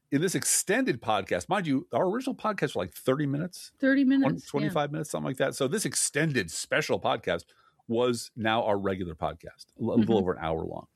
in this extended podcast, mind you, our original podcast were like 30 minutes, 30 minutes, 25 minutes, something like that. So this extended special podcast was now our regular podcast, a little over an hour long.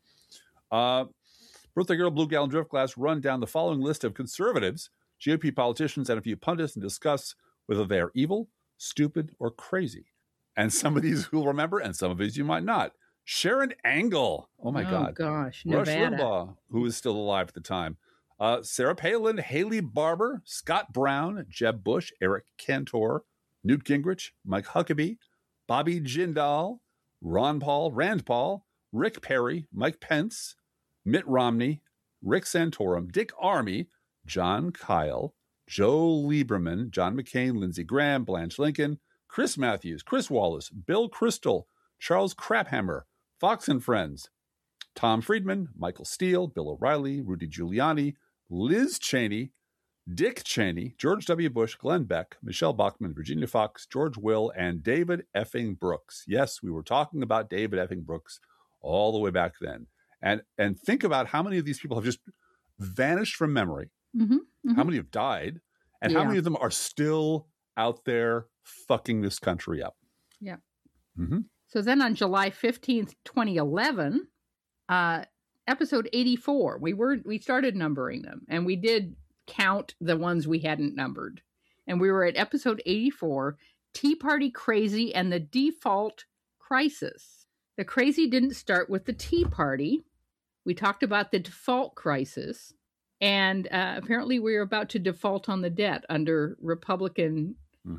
Birthday Girl, Blue Gal, and Driftglass run down the following list of conservatives, GOP politicians, and a few pundits and discuss whether they are evil, stupid, or crazy. And some of these you'll remember, and some of these you might not. Sharon Angle. Oh, my God. Gosh. Rush Nevada. Limbaugh, who was still alive at the time. Sarah Palin, Haley Barbour, Scott Brown, Jeb Bush, Eric Cantor, Newt Gingrich, Mike Huckabee, Bobby Jindal, Rand Paul, Rick Perry, Mike Pence, Mitt Romney, Rick Santorum, Dick Armey, John Kyle, Joe Lieberman, John McCain, Lindsey Graham, Blanche Lincoln, Chris Matthews, Chris Wallace, Bill Kristol, Charles Craphammer, Fox and Friends, Tom Friedman, Michael Steele, Bill O'Reilly, Rudy Giuliani, Liz Cheney, Dick Cheney, George W. Bush, Glenn Beck, Michelle Bachmann, Virginia Fox, George Will, and David effing Brooks. Yes, we were talking about David effing Brooks all the way back then. And think about how many of these people have just vanished from memory, how many have died, and how many of them are still out there fucking this country up. Yeah. So then on July 15th, 2011, episode 84, we started numbering them, and we did count the ones we hadn't numbered. And we were at episode 84, Tea Party Crazy and the Default Crisis. The crazy didn't start with the Tea Party. We talked about the default crisis, and apparently we were about to default on the debt under Republican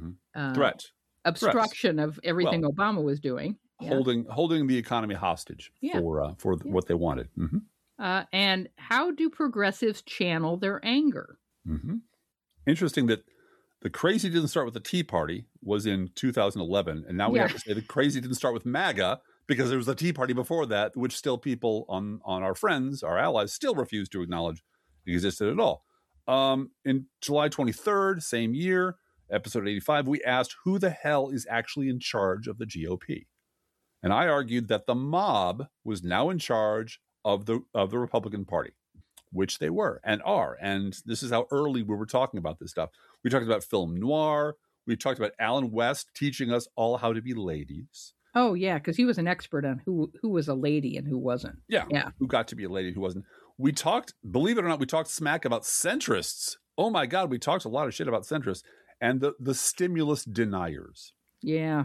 obstruction of everything Obama was doing. Holding the economy hostage for what they wanted. And how do progressives channel their anger? Interesting that the crazy didn't start with the Tea Party was in 2011, and now we have to say the crazy didn't start with MAGA, because there was a Tea Party before that, which still people on our friends, our allies, still refuse to acknowledge existed at all. In July 23rd, same year, episode 85, we asked who the hell is actually in charge of the GOP. And I argued that the mob was now in charge of the Republican Party, which they were and are. And this is how early we were talking about this stuff. We talked about film noir. We talked about Alan West teaching us all how to be ladies. Oh, yeah, because he was an expert on who was a lady and who wasn't. Yeah, who got to be a lady, who wasn't. We talked, believe it or not, we talked smack about centrists. Oh, my God, we talked a lot of shit about centrists and the stimulus deniers. Yeah.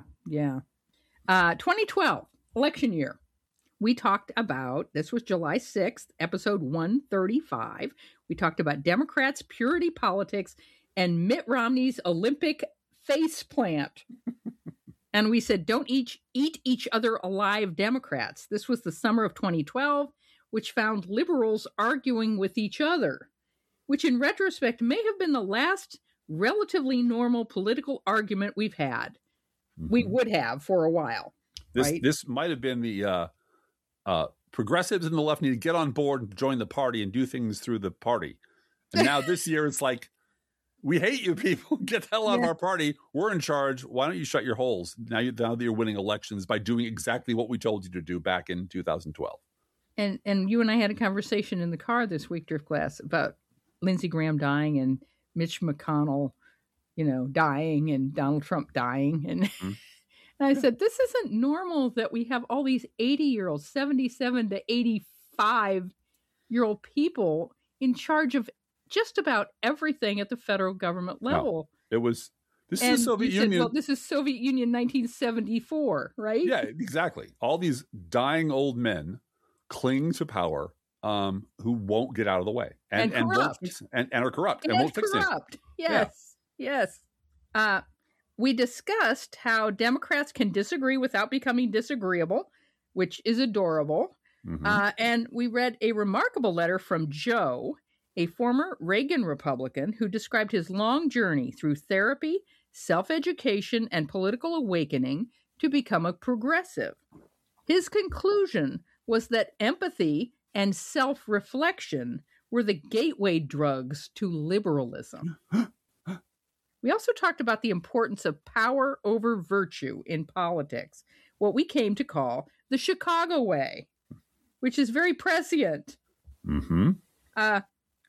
2012, election year. We talked about, this was July 6th, episode 135. We talked about Democrats, purity politics, and Mitt Romney's Olympic faceplant. And we said, don't eat each other alive, Democrats. This was the summer of 2012, which found liberals arguing with each other, which in retrospect may have been the last relatively normal political argument we've had. We would have for a while. This might have been the progressives in the left need to get on board and join the party and do things through the party. And now this year it's like, we hate you people. Get the hell out of our party. We're in charge. Why don't you shut your holes? Now that you're winning elections by doing exactly what we told you to do back in 2012. And you and I had a conversation in the car this week, Driftglass, about Lindsey Graham dying and Mitch McConnell, dying and Donald Trump dying. And, and I said, this isn't normal that we have all these 80-year-olds, 77 to 85-year-old people in charge of just about everything at the federal government level. No, this is the Soviet Union. Well, this is Soviet Union 1974, right? Yeah, exactly. All these dying old men cling to power, who won't get out of the way and corrupt and are corrupt and won't fix things. Yes. We discussed how Democrats can disagree without becoming disagreeable, which is adorable. And we read a remarkable letter from Joe, a former Reagan Republican who described his long journey through therapy, self-education, and political awakening to become a progressive. His conclusion was that empathy and self-reflection were the gateway drugs to liberalism. We also talked about the importance of power over virtue in politics, what we came to call the Chicago way, which is very prescient.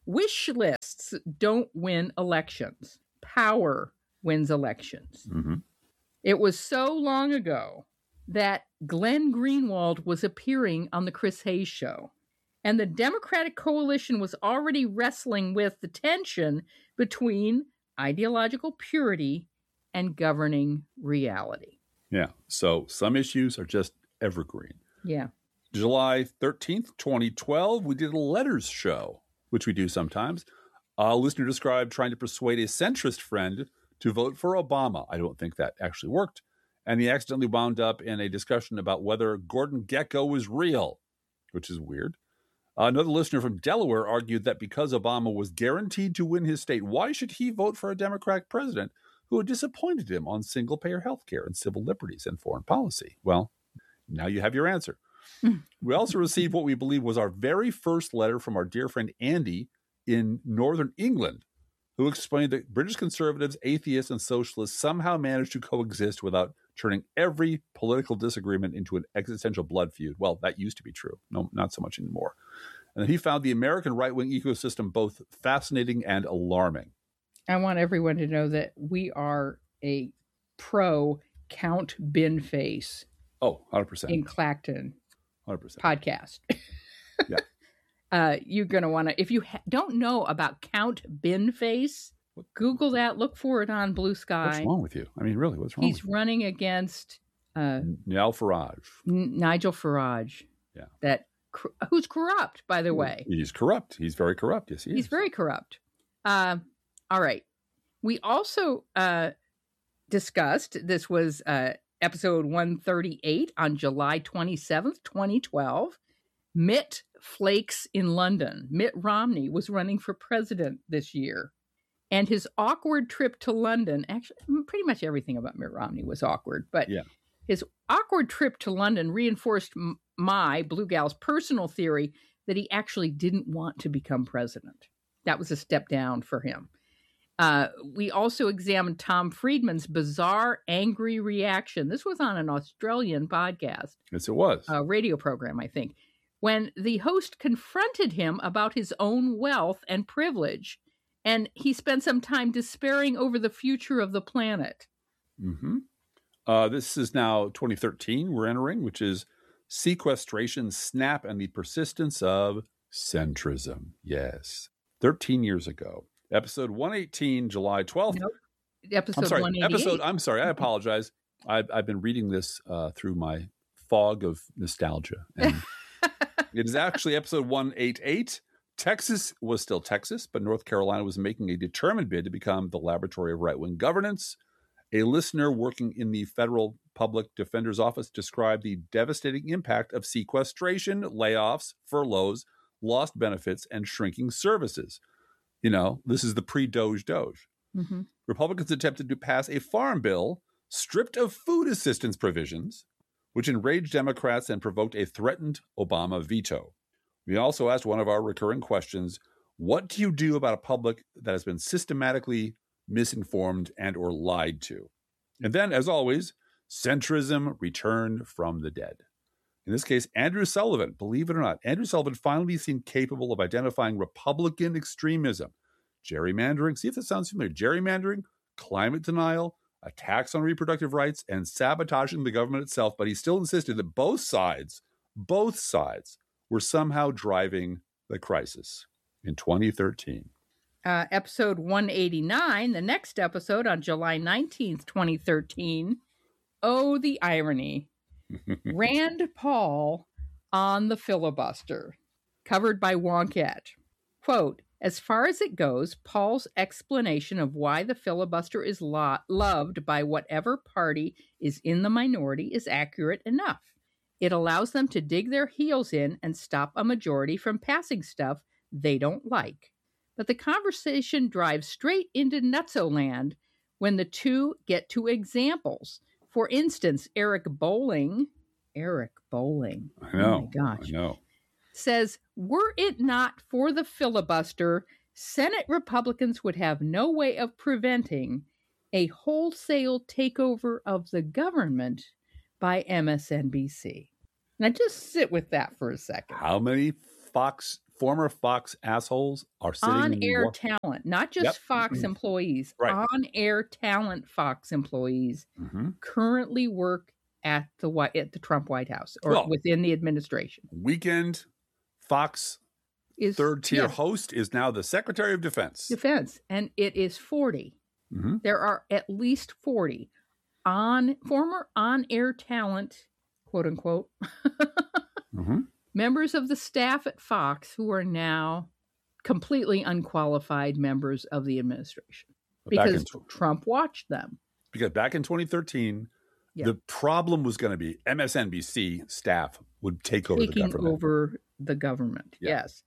Wish lists don't win elections. Power wins elections. Mm-hmm. It was so long ago that Glenn Greenwald was appearing on the Chris Hayes show. And the Democratic coalition was already wrestling with the tension between ideological purity and governing reality. Yeah. So some issues are just evergreen. Yeah. July 13th, 2012, we did a letters show, which we do sometimes. A listener described trying to persuade a centrist friend to vote for Obama. I don't think that actually worked. And he accidentally wound up in a discussion about whether Gordon Gekko was real, which is weird. Another listener from Delaware argued that because Obama was guaranteed to win his state, why should he vote for a Democratic president who had disappointed him on single-payer health care and civil liberties and foreign policy? Well, now you have your answer. We also received what we believe was our very first letter from our dear friend Andy in Northern England, who explained that British conservatives, atheists, and socialists somehow managed to coexist without turning every political disagreement into an existential blood feud. Well, that used to be true. No, not so much anymore. And he found the American right-wing ecosystem both fascinating and alarming. I want everyone to know that we are a pro Count Binface. Oh, 100%. In Clacton. 100%. Podcast. Yeah. You're going to want to, if you don't know about Count Binface, Google that, look for it on Blue Sky. What's wrong with you? I mean, really, what's wrong with you? He's running against Nigel Farage. Nigel Farage. Yeah. Who's corrupt, by the way. He's corrupt. He's very corrupt. Yes, he is. He's very corrupt. All right. We also discussed, this was episode 138 on July 27th, 2012. Mitt Flakes in London. Mitt Romney was running for president this year. And his awkward trip to London, actually, pretty much everything about Mitt Romney was awkward, but his awkward trip to London reinforced my, Blue Gal's, personal theory that he actually didn't want to become president. That was a step down for him. We also examined Tom Friedman's bizarre, angry reaction. This was on an Australian podcast. Yes, it was. A radio program, I think. When the host confronted him about his own wealth and privilege, and he spent some time despairing over the future of the planet. Mm-hmm. This is now 2013 we're entering, which is Sequestration, Snap, and the Persistence of Centrism. Yes. 13 years ago. Episode 118, July 12th. Nope. Episode 188. I'm sorry, I apologize. I've been reading this through my fog of nostalgia. And it is actually episode 188. Texas was still Texas, but North Carolina was making a determined bid to become the laboratory of right-wing governance. A listener working in the Federal Public Defender's Office described the devastating impact of sequestration, layoffs, furloughs, lost benefits, and shrinking services. You know, this is the pre-Doge. Mm-hmm. Republicans attempted to pass a farm bill stripped of food assistance provisions, which enraged Democrats and provoked a threatened Obama veto. We also asked one of our recurring questions, what do you do about a public that has been systematically misinformed and or lied to? And then, as always, centrism returned from the dead. In this case, Andrew Sullivan, believe it or not, Andrew Sullivan finally seemed capable of identifying Republican extremism, gerrymandering, see if that sounds familiar, gerrymandering, climate denial, attacks on reproductive rights, and sabotaging the government itself. But he still insisted that both sides were somehow driving the crisis in 2013. Episode 189, the next episode on July 19th, 2013. Oh, the irony. Rand Paul on the filibuster, covered by Wonkette. Quote, as far as it goes, Paul's explanation of why the filibuster is loved by whatever party is in the minority is accurate enough. It allows them to dig their heels in and stop a majority from passing stuff they don't like. But the conversation drives straight into nutso-land when the two get to examples. For instance, Eric Bolling, I know, oh my gosh, I know, says, were it not for the filibuster, Senate Republicans would have no way of preventing a wholesale takeover of the government by MSNBC. Now just sit with that for a second. How many Fox former Fox assholes are sitting in on-air talent, not just Yep. Fox employees, Right. on-air talent Fox employees Mm-hmm. currently work at the Trump White House or Well, within the administration. Weekend Fox Is third-tier yes, host is now the Secretary of Defense. and it is 40. Mm-hmm. There are at least 40 former on-air talent, quote unquote, Mm-hmm. members of the staff at Fox who are now completely unqualified members of the administration because Trump watched them. Because back in 2013, the problem was going to be MSNBC staff would take over the government. Taking over the government, Yeah. yes.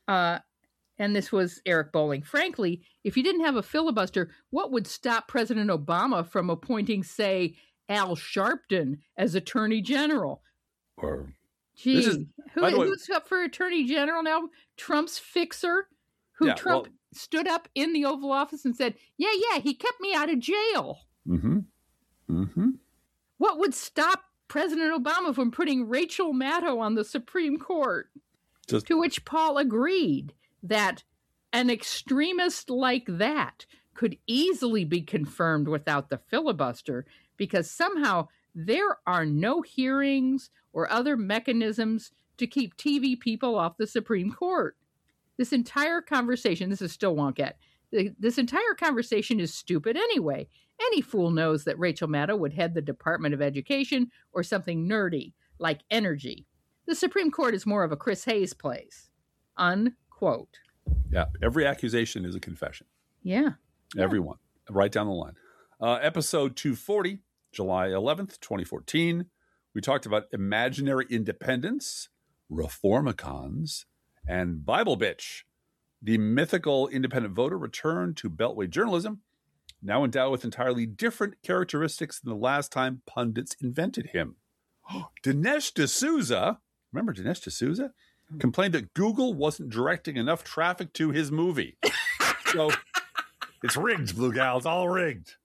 And this was Eric Bolling. Frankly, if you didn't have a filibuster, what would stop President Obama from appointing, say, Al Sharpton as Attorney General? Or Gee, by the way- who's up for Attorney General now? Trump's fixer, who Trump stood up in the Oval Office and said, yeah, he kept me out of jail. Mm-hmm. Mm-hmm. What would stop President Obama from putting Rachel Maddow on the Supreme Court? To which Paul agreed that an extremist like that could easily be confirmed without the filibuster because somehow there are no hearings or other mechanisms to keep TV people off the Supreme Court. This entire conversation, this is still won't this entire conversation is stupid anyway. Any fool knows that Rachel Maddow would head the Department of Education or something nerdy like energy. The Supreme Court is more of a Chris Hayes place. Unquote. Yeah, every accusation is a confession. Yeah. Everyone, right down the line. Episode 240, July 11th, 2014. We talked about imaginary independence, reformicons, and Bible bitch. The mythical independent voter returned to Beltway journalism, now endowed with entirely different characteristics than the last time pundits invented him. Dinesh D'Souza, remember Dinesh D'Souza? Complained that Google wasn't directing enough traffic to his movie. So it's rigged, Blue Gal. It's all rigged.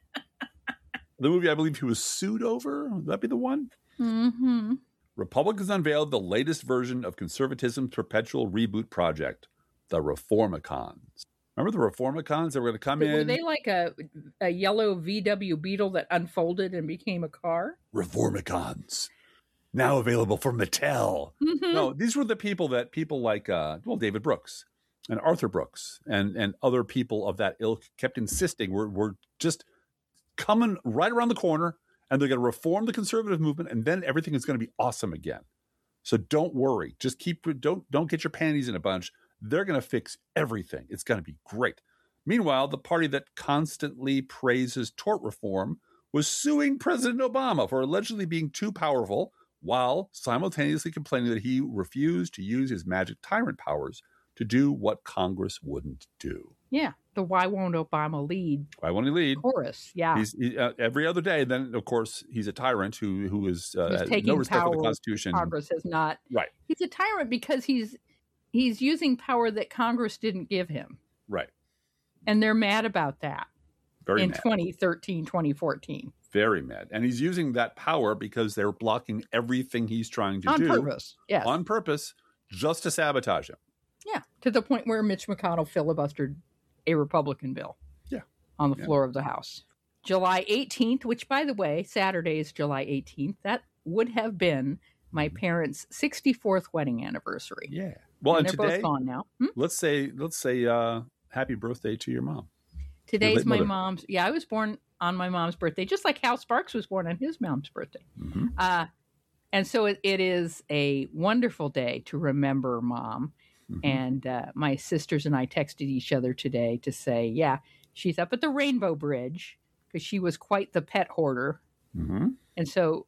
The movie I believe he was sued over. Would that be the one? Mm-hmm. Republicans unveiled the latest version of conservatism's perpetual reboot project, the Reformicons. Remember the Reformicons that were going to come in? Were they like a yellow VW Beetle that unfolded and became a car? Reformicons. Now available for Mattel. Mm-hmm. No, these were the people like, David Brooks and Arthur Brooks and other people of that ilk kept insisting we're just coming right around the corner and they're going to reform the conservative movement and then everything is going to be awesome again. So don't worry. Just don't get your panties in a bunch. They're going to fix everything. It's going to be great. Meanwhile, the party that constantly praises tort reform was suing President Obama for allegedly being too powerful while simultaneously complaining that he refused to use his magic tyrant powers to do what Congress wouldn't do. Yeah, the Why Won't Obama Lead? Why won't he lead? Chorus, yeah. He's every other day. Then, of course, he's a tyrant who is has taking no respect power for the Constitution. Congress has not. Right. He's a tyrant because he's using power that Congress didn't give him. Right. And they're mad about that. Very in mad. 2013, 2014. Very mad. And he's using that power because they're blocking everything he's trying to do. On purpose, yes. On purpose, just to sabotage him. Yeah, to the point where Mitch McConnell filibustered a Republican bill. Yeah. On the floor of the House. July 18th, which, by the way, Saturday is July 18th. That would have been my parents' 64th wedding anniversary. Yeah. Well, and they're today, both gone now. Let's say happy birthday to your mom. Today's my mom's. Yeah, I was born on my mom's birthday, just like Hal Sparks was born on his mom's birthday. Mm-hmm. And so it is a wonderful day to remember Mom. Mm-hmm. And my sisters and I texted each other today to say, yeah, she's up at the Rainbow Bridge because she was quite the pet hoarder. Mm-hmm. And so,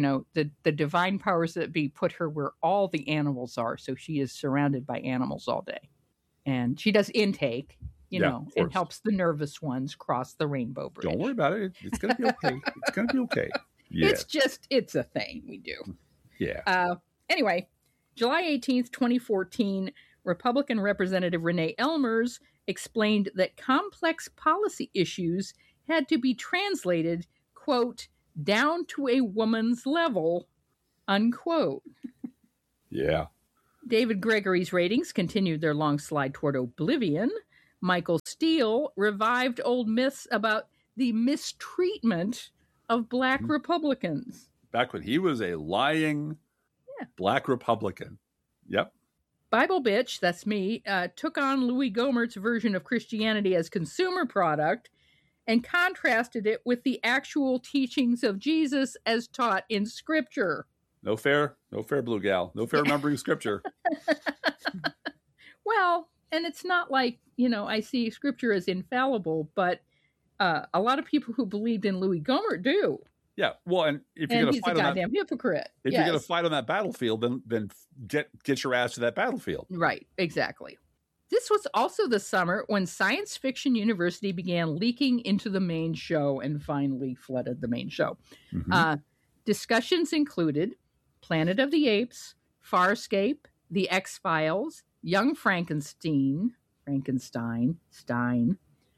the divine powers that be put her where all the animals are. So she is surrounded by animals all day. And she does intake, and helps the nervous ones cross the Rainbow Bridge. Don't worry about it. It's going to be okay. It's going to be okay. Yeah. It's a thing we do. Yeah. Anyway, July 18th, 2014, Republican Representative Renee Elmers explained that complex policy issues had to be translated, quote, down to a woman's level, unquote. Yeah. David Gregory's ratings continued their long slide toward oblivion. Michael Steele revived old myths about the mistreatment of black Republicans. Back when he was a lying black Republican. Yep. Bible Bitch, that's me, took on Louis Gohmert's version of Christianity as consumer product and contrasted it with the actual teachings of Jesus as taught in Scripture. No fair, Blue Gal. No fair remembering Scripture. Well, and it's not like, I see Scripture as infallible, but a lot of people who believed in Louis Gohmert do. Yeah, well, and if you're going to fight he's a goddamn hypocrite. If you're going to fight on that battlefield, then get your ass to that battlefield. Right, exactly. This was also the summer when Science Fiction University began leaking into the main show and finally flooded the main show. Mm-hmm. Discussions included Planet of the Apes, Farscape, The X-Files, Young Frankenstein, Steen,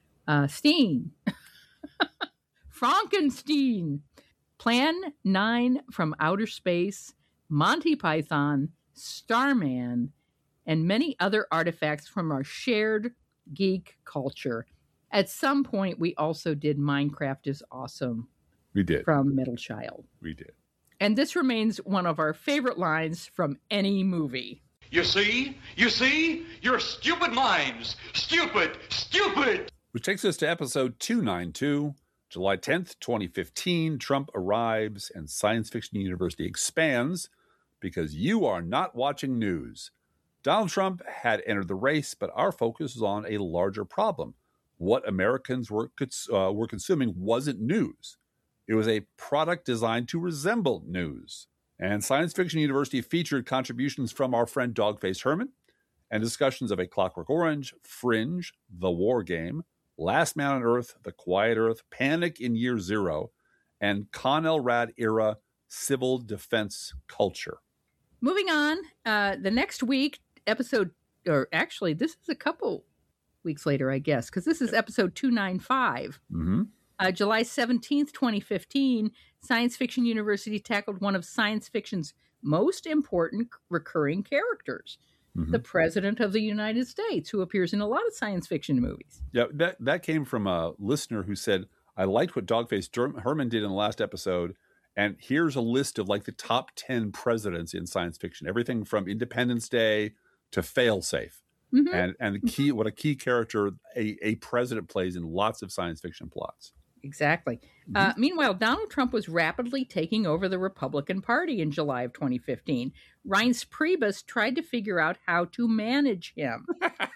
Frankenstein, Plan 9 from Outer Space, Monty Python, Starman, and many other artifacts from our shared geek culture. At some point, we also did Minecraft is Awesome. We did. From Middle Child. We did. And this remains one of our favorite lines from any movie. You see, your stupid minds. Stupid. Which takes us to episode 292. July 10th, 2015, Trump arrives and Science Fiction University expands because you are not watching news. Donald Trump had entered the race, but our focus was on a larger problem. What Americans were consuming wasn't news. It was a product designed to resemble news. And Science Fiction University featured contributions from our friend Dogface Herman and discussions of A Clockwork Orange, Fringe, The War Game, Last Man on Earth, The Quiet Earth, Panic in Year Zero, and Con El Rad era civil defense culture. Moving on, the next week, episode, or actually, this is a couple weeks later, I guess, because this is episode 295. Mm-hmm. July 17th, 2015, Science Fiction University tackled one of science fiction's most important recurring characters. Mm-hmm. The President of the United States, who appears in a lot of science fiction movies. Yeah, that came from a listener who said, I liked what Dogface Herman did in the last episode, and here's a list of like the top 10 presidents in science fiction, everything from Independence Day to Failsafe. Mm-hmm. And the key, what a key character a president plays in lots of science fiction plots. Exactly. Mm-hmm. Meanwhile, Donald Trump was rapidly taking over the Republican Party in July of 2015. Reince Priebus tried to figure out how to manage him.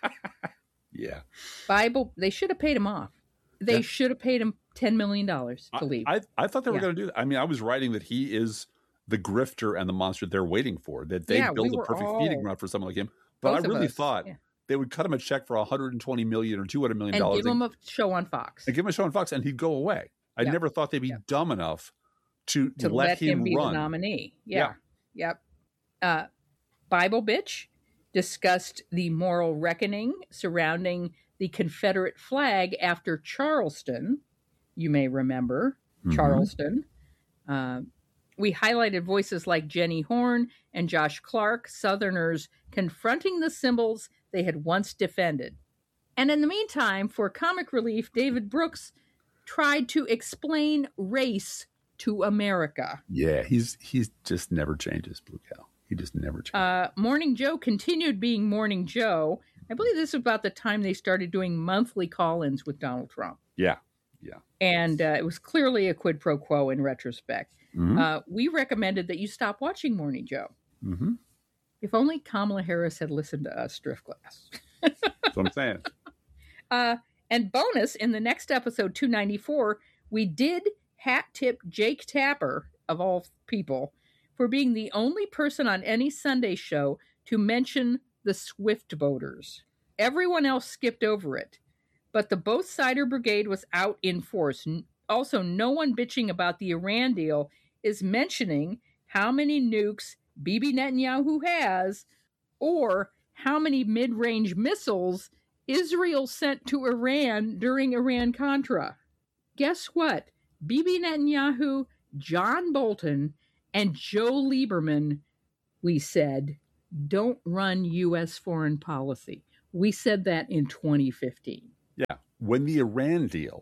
Yeah. They should have paid him off. They should have paid him $10 million to leave. I thought they were going to do that. I mean, I was writing that he is the grifter and the monster they're waiting for, that they build a perfect feeding ground for someone like him. But I really thought they would cut him a check for $120 million or $200 million. And give him a show on Fox. And he'd go away. I never thought they'd be dumb enough to let him be run. The nominee. Yeah. Yep. Bible Bitch discussed the moral reckoning surrounding the Confederate flag after Charleston. You may remember Charleston. We highlighted voices like Jenny Horn and Josh Clark, Southerners confronting the symbols they had once defended. And in the meantime, for comic relief, David Brooks tried to explain race to America. Yeah, he's just never changes, Blue Cow. He just never changes. Morning Joe continued being Morning Joe. I believe this is about the time they started doing monthly call-ins with Donald Trump. Yeah. And it was clearly a quid pro quo in retrospect. Mm-hmm. We recommended that you stop watching Morning Joe. Mm-hmm. If only Kamala Harris had listened to us, Driftglass. That's what I'm saying. And bonus, in the next episode, 294, we did hat tip Jake Tapper, of all people, for being the only person on any Sunday show to mention the Swift voters. Everyone else skipped over it. But the Both Sider Brigade was out in force. Also, no one bitching about the Iran deal is mentioning how many nukes Bibi Netanyahu has, or how many mid-range missiles Israel sent to Iran during Iran-Contra. Guess what? Bibi Netanyahu, John Bolton, and Joe Lieberman, we said, don't run U.S. foreign policy. We said that in 2015. Yeah. When the Iran deal,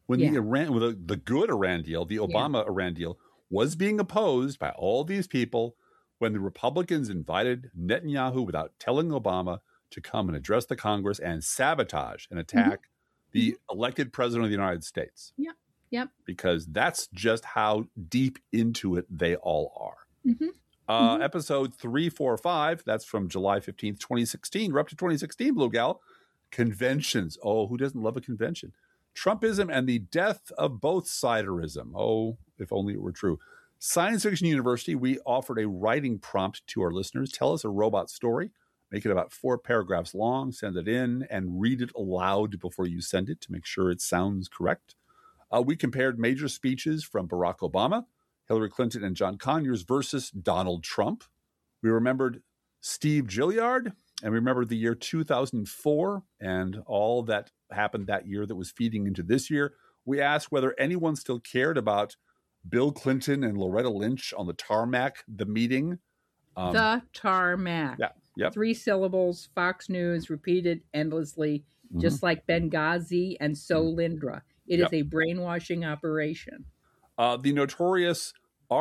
the good Iran deal, the Obama Iran deal was being opposed by all these people, when the Republicans invited Netanyahu without telling Obama to come and address the Congress and sabotage and attack the elected president of the United States. Yeah. Yep. Because that's just how deep into it they all are. Episode 345, that's from July 15th, 2016. We're up to 2016, Blue Gal. Conventions. Oh, who doesn't love a convention? Trumpism and the death of both siderism. Oh, if only it were true. Science Fiction University, we offered a writing prompt to our listeners. Tell us a robot story. Make it about 4 paragraphs long. Send it in and read it aloud before you send it to make sure it sounds correct. We compared major speeches from Barack Obama, Hillary Clinton, and John Conyers versus Donald Trump. We remembered Steve Gilliard, and we remembered the year 2004 and all that happened that year that was feeding into this year. We asked whether anyone still cared about Bill Clinton and Loretta Lynch on the tarmac, the meeting. The tarmac. Yeah. Yep. 3 syllables, Fox News, repeated endlessly, just like Benghazi and Solindra. It is a brainwashing operation. The notorious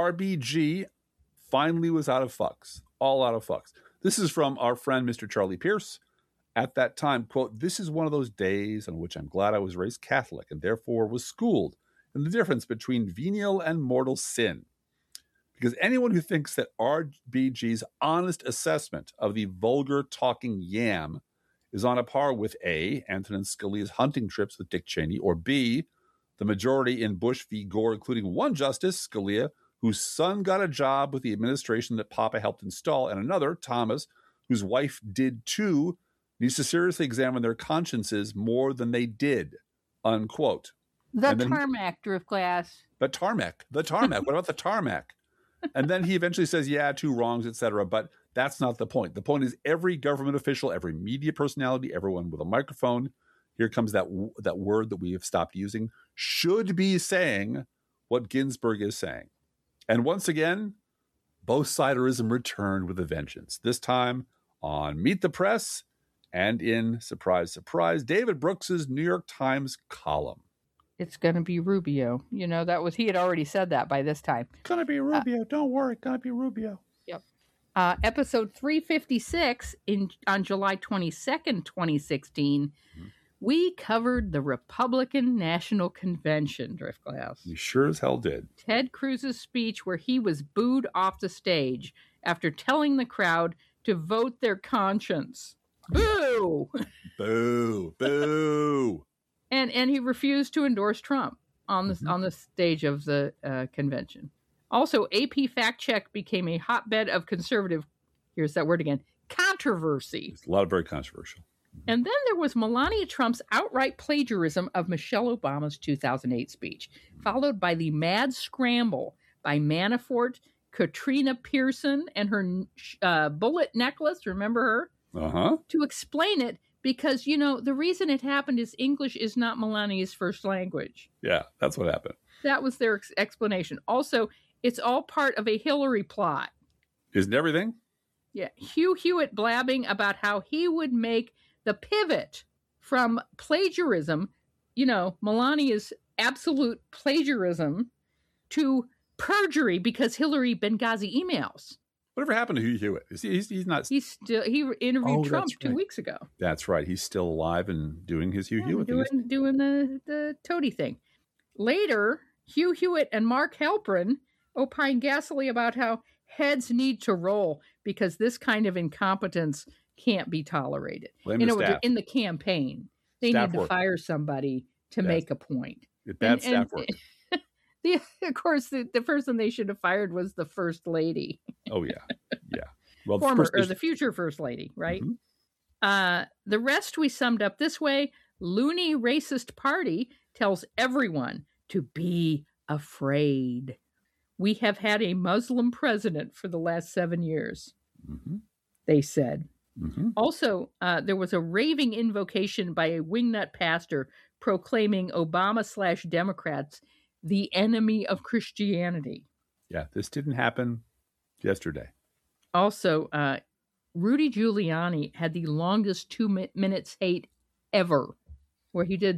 RBG finally was out of fucks, all out of fucks. This is from our friend, Mr. Charlie Pierce. At that time, quote, "This is one of those days on which I'm glad I was raised Catholic and therefore was schooled in the difference between venial and mortal sin. Because anyone who thinks that RBG's honest assessment of the vulgar talking yam is on a par with A, Antonin Scalia's hunting trips with Dick Cheney, or B, the majority in Bush v. Gore, including one justice, Scalia, whose son got a job with the administration that Papa helped install, and another, Thomas, whose wife did too, needs to seriously examine their consciences more than they did," unquote. The tarmac, Driftglass. The tarmac. What about the tarmac? And then he eventually says, yeah, 2 wrongs, etc. But that's not the point. The point is every government official, every media personality, everyone with a microphone, here comes that word that we have stopped using, should be saying what Ginsburg is saying. And once again, both siderism returned with a vengeance. This time on Meet the Press and in, surprise, surprise, David Brooks's New York Times column. It's going to be Rubio. You know, he had already said that by this time. Going to be Rubio. Don't worry. Going to be Rubio. Yep. Episode 356 on July 22nd, 2016, we covered the Republican National Convention, Driftglass. You sure as hell did. Ted Cruz's speech where he was booed off the stage after telling the crowd to vote their conscience. Boo! Boo! Boo! And he refused to endorse Trump on the stage of the convention. Also, AP Fact Check became a hotbed of conservative, here's that word again, controversy. It's a lot of very controversial. And then there was Melania Trump's outright plagiarism of Michelle Obama's 2008 speech, followed by the mad scramble by Manafort, Katrina Pearson, and her bullet necklace, remember her? To explain it. Because, you know, the reason it happened is English is not Melania's first language. Yeah, that's what happened. That was their explanation. Also, it's all part of a Hillary plot. Isn't everything? Yeah. Hugh Hewitt blabbing about how he would make the pivot from plagiarism, you know, Melania's absolute plagiarism, to perjury because Hillary Benghazi emails. Whatever happened to Hugh Hewitt? He's not. He interviewed Trump 2 weeks ago. That's right. He's still alive and doing his Hugh Hewitt thing. Doing the toady thing. Later, Hugh Hewitt and Mark Halperin opine gassily about how heads need to roll because this kind of incompetence can't be tolerated. Blame in the campaign, they need to fire somebody to make a point. Bad staff work. Of course, the person they should have fired was the first lady. Oh, yeah. Yeah. Well, the future first lady, right? The rest we summed up this way. Loony racist party tells everyone to be afraid. We have had a Muslim president for the last 7 years, they said. Also, there was a raving invocation by a wingnut pastor proclaiming Obama/Democrats the enemy of Christianity. Yeah, this didn't happen yesterday. Also, Rudy Giuliani had the longest 2 minutes hate ever, where he did